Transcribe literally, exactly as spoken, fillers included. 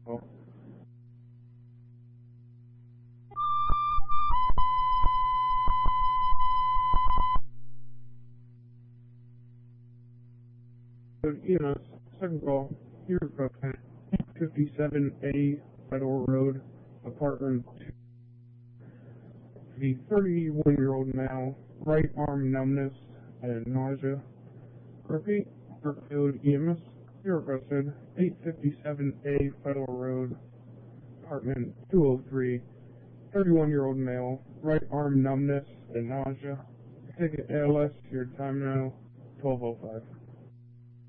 call. E M S, second call, here from fifty-seven A Federal Road, apartment two. The thirty-one-year-old male, right arm numbness and nausea. Repeat, Brookfield E M S, here requested, eight fifty-seven A Federal Road, apartment two oh three. thirty-one-year-old male, right arm numbness and nausea. Ticket A L S, your time now, twelve oh five.